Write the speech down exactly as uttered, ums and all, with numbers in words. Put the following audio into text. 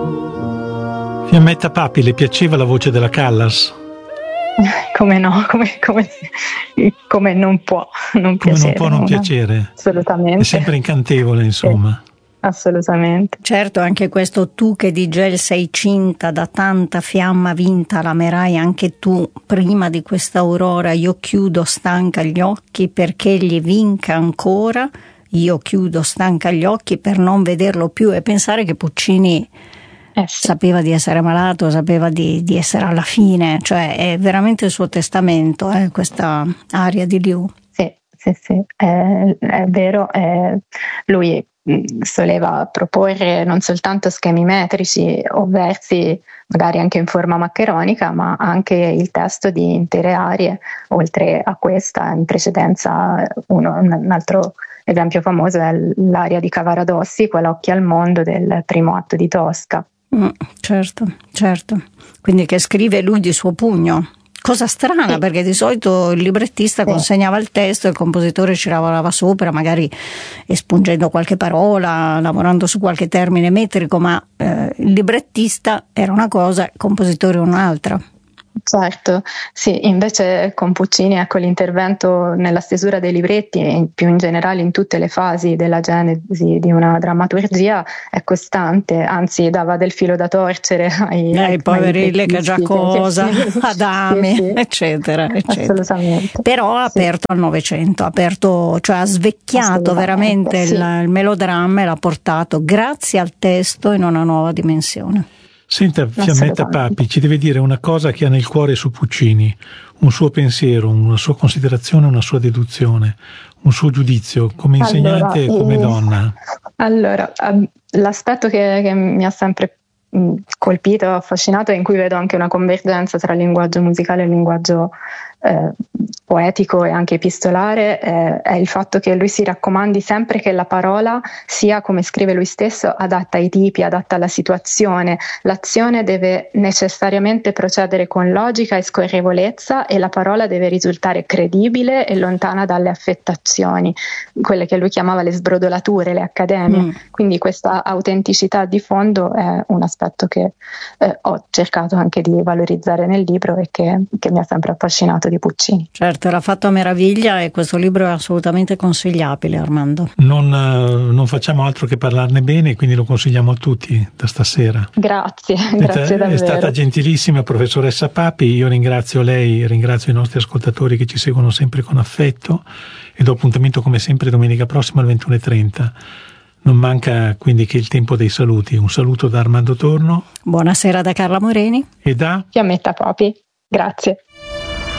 Fiammetta Papi, le piaceva la voce della Callas? Come no, come, come, come non può non come piacere. non può non una, piacere. Assolutamente. È sempre incantevole, insomma. Sì, assolutamente. Certo, anche questo tu che di gel sei cinta, da tanta fiamma vinta l'amerai anche tu, prima di questa aurora io chiudo stanca gli occhi perché gli vinca ancora, io chiudo stanca gli occhi per non vederlo più. E pensare che Puccini Eh sì. sapeva di essere malato, sapeva di, di essere alla fine, cioè è veramente il suo testamento, eh, questa aria di Liu. Sì, sì, sì, è, è vero. È, lui soleva proporre non soltanto schemi metrici o versi magari anche in forma maccheronica, ma anche il testo di intere arie. Oltre a questa, in precedenza, uno, un altro esempio famoso è l'aria di Cavaradossi, quella Occhi al mondo del primo atto di Tosca. Mm, certo, certo. Quindi che scrive lui di suo pugno. Cosa strana, sì. Perché di solito il librettista sì. consegnava il testo e il compositore ci lavorava sopra, magari espungendo qualche parola, lavorando su qualche termine metrico, ma eh, il librettista era una cosa, il compositore un'altra. Certo, sì, invece con Puccini, ecco, l'intervento nella stesura dei libretti e più in generale in tutte le fasi della genesi di una drammaturgia è costante, anzi dava del filo da torcere ai, eh, ai poveri le che già cosa, sì, Adame, sì, sì. eccetera, eccetera. Assolutamente. Però ha aperto sì. al Novecento, ha aperto, cioè ha svecchiato veramente sì. il, il melodramma e l'ha portato grazie al testo in una nuova dimensione. Senta, Fiammetta Papi, ci deve dire una cosa che ha nel cuore su Puccini, un suo pensiero, una sua considerazione, una sua deduzione, un suo giudizio come insegnante allora, e come eh, donna. Allora, l'aspetto che, che mi ha sempre colpito, affascinato, e in cui vedo anche una convergenza tra il linguaggio musicale e il linguaggio eh, poetico e anche epistolare, eh, è il fatto che lui si raccomandi sempre che la parola sia, come scrive lui stesso, adatta ai tipi, adatta alla situazione. L'azione deve necessariamente procedere con logica e scorrevolezza e la parola deve risultare credibile e lontana dalle affettazioni, quelle che lui chiamava le sbrodolature, le accademie. Mm. Quindi questa autenticità di fondo è un aspetto che eh, ho cercato anche di valorizzare nel libro e che, che mi ha sempre affascinato di Puccini. Certo, l'ha fatto a meraviglia e questo libro è assolutamente consigliabile, Armando. Non, non facciamo altro che parlarne bene, quindi lo consigliamo a tutti da stasera. Grazie, è grazie davvero. È stata gentilissima professoressa Papi, io ringrazio lei, ringrazio i nostri ascoltatori che ci seguono sempre con affetto e do appuntamento come sempre domenica prossima alle ventuno e trenta. Non manca quindi che il tempo dei saluti. Un saluto da Armando Torno. Buonasera da Carla Moreni. E da Fiammetta Papi. Grazie.